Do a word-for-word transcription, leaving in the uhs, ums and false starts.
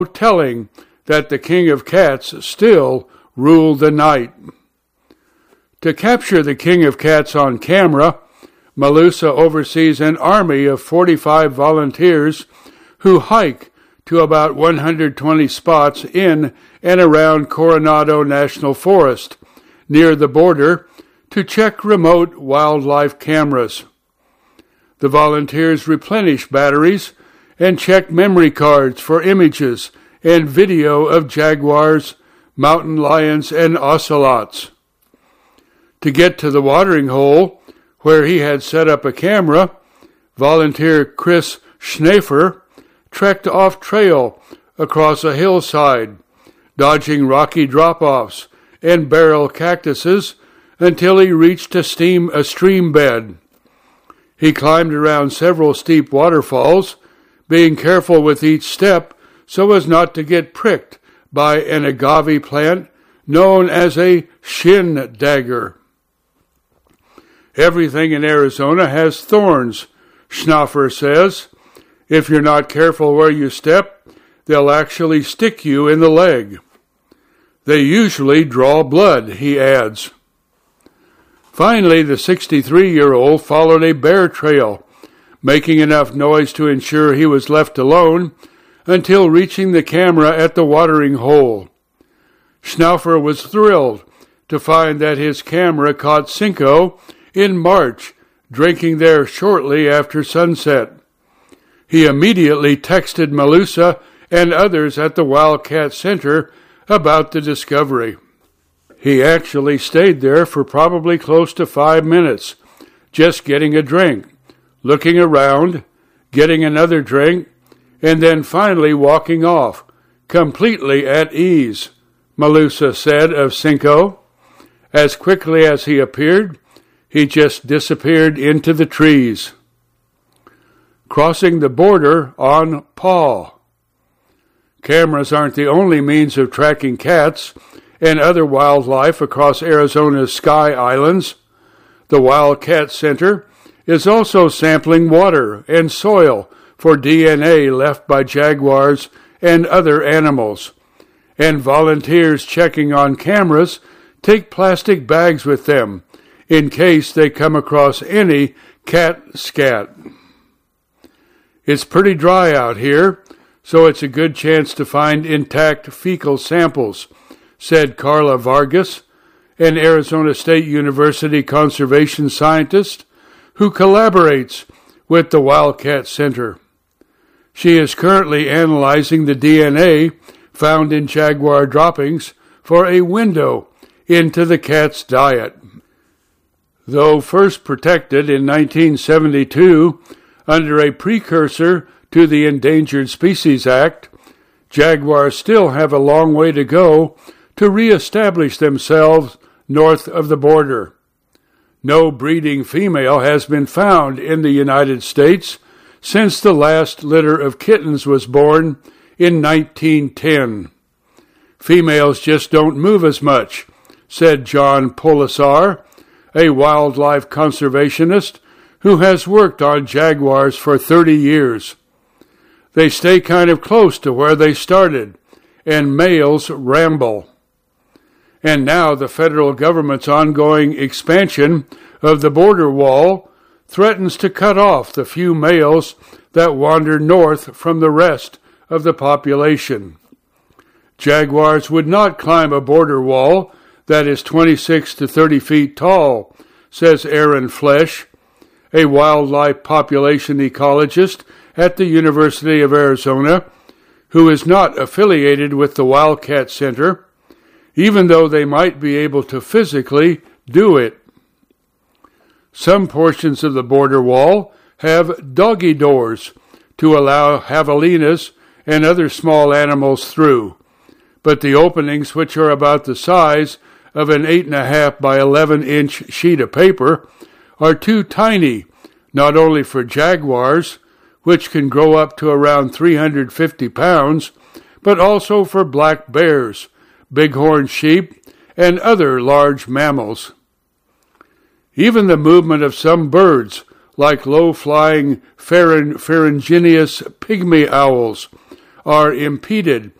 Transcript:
telling that the king of cats still ruled the night. To capture the king of cats on camera, Malusa oversees an army of forty-five volunteers who hike to about one hundred twenty spots in and around Coronado National Forest, near the border, to check remote wildlife cameras. The volunteers replenish batteries and check memory cards for images and video of jaguars, mountain lions, and ocelots. To get to the watering hole, where he had set up a camera, volunteer Chris Schnafer trekked off trail across a hillside, dodging rocky drop-offs and barrel cactuses until he reached a, steam, a stream bed. He climbed around several steep waterfalls, being careful with each step so as not to get pricked by an agave plant known as a shin dagger. Everything in Arizona has thorns, Schnaffer says. If you're not careful where you step, they'll actually stick you in the leg. They usually draw blood, he adds. Finally, the sixty-three-year-old followed a bear trail, making enough noise to ensure he was left alone until reaching the camera at the watering hole. Schnaufer was thrilled to find that his camera caught Cinco in March, drinking there shortly after sunset. He immediately texted Malusa and others at the Wildcat Center about the discovery. He actually stayed there for probably close to five minutes, just getting a drink, looking around, getting another drink, and then finally walking off, completely at ease, Malusa said of Cinco. As quickly as he appeared, he just disappeared into the trees. Crossing the border on Paw. Cameras aren't the only means of tracking cats and other wildlife across Arizona's Sky Islands. The Wildcat Center is also sampling water and soil for D N A left by jaguars and other animals. And volunteers checking on cameras take plastic bags with them in case they come across any cat scat. It's pretty dry out here, so it's a good chance to find intact fecal samples, said Carla Vargas, an Arizona State University conservation scientist who collaborates with the Wildcat Center. She is currently analyzing the D N A found in jaguar droppings for a window into the cat's diet. Though first protected in nineteen seventy-two under a precursor to the Endangered Species Act, jaguars still have a long way to go to reestablish themselves north of the border. No breeding female has been found in the United States since the last litter of kittens was born in nineteen ten. Females just don't move as much, said John Polisar, a wildlife conservationist who has worked on jaguars for thirty years. They stay kind of close to where they started, and males ramble. And now the federal government's ongoing expansion of the border wall threatens to cut off the few males that wander north from the rest of the population. Jaguars would not climb a border wall that is twenty-six to thirty feet tall, says Aaron Flesch, a wildlife population ecologist at the University of Arizona, who is not affiliated with the Wildcat Center, even though they might be able to physically do it. Some portions of the border wall have doggy doors to allow javelinas and other small animals through, but the openings, which are about the size of an eight and a half by eleven inch sheet of paper, are too tiny, not only for jaguars, which can grow up to around three hundred fifty pounds, but also for black bears, bighorn sheep, and other large mammals. Even the movement of some birds, like low-flying pharyngineous pygmy owls, are impeded